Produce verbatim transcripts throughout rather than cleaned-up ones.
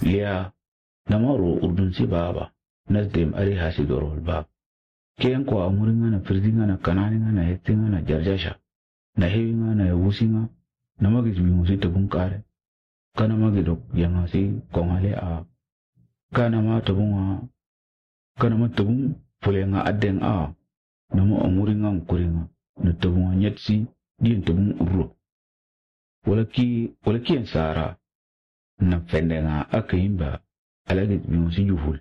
liya namaro urdun si baba nasdem ari hasi dorol bab ken ko amuringa na firzinga na kananinga na hetinga na jarjasha na hewinga na wusinga na magis bi musi tabun kare kana magidok yanga si kongale a kana ma tabunga kana ma tabun fulenga adden a na mo amuringa kuringa na tabunga nyetsi din tabun urro wala ki wala ki sara na fendenga akimba alagit bi musi juhul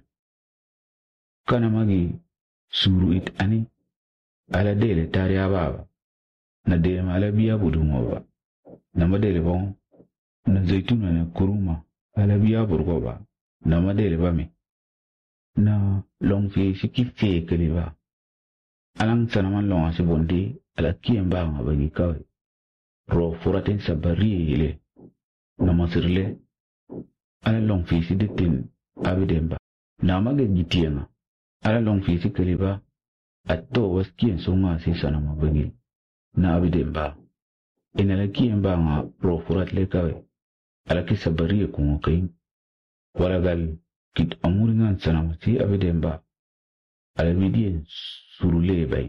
kana magi suru it ani ala dele tariya baba na dele mala biya budungo ba na madele bon na zaituna na kuruma ala biya burgo ba na madele ba me na long fi sikife kaliba alang sanaman long asi bondi ala kiyamba nga bagi kawe ro furaten sabari ile na masirle ala long fi siditin abidemba na mage gitiyenga ala long fi sikaliba atto waskiyen songa si sanama bagi na abidemba inala kiyamba nga ro furat le kawe ala ki sabari ko kai wala gal kit amuringan sanama si abidemba ala midien surule bay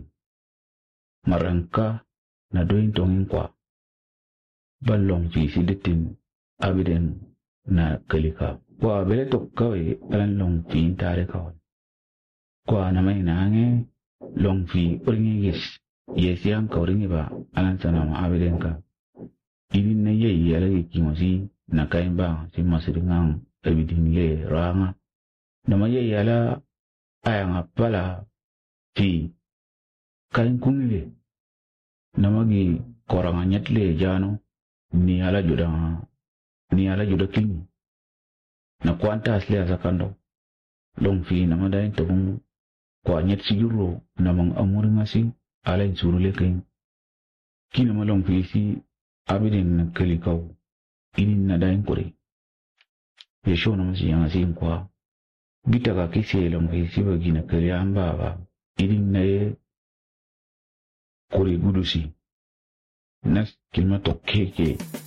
maranka na doin tongin kwa ballong fi siditin abiden na kalika kwa bele to kawe alan long fi tare kawan kwa na mai nange long fi oringi yes yes yang kauringi ba alan sanama abiden ka idin na yeyi ala kimosi na kaimba si masiringang abidin le ranga na ma yeyi ala ayanga pala fi kain kungile na magi koranga nyatle jano ni ala juda ni ala juda kini na kwanta asli asakando long fi na madain tabung kwa nyat siguro na mang amuri ngasi ala insurule kain kina malong fi si abidin na kalikaw inin na dain kore yesho na masi yang asin kwa bita ka kisi long fi si bagi na kaliamba ba idin na ye kore gudusi nas kilma to keke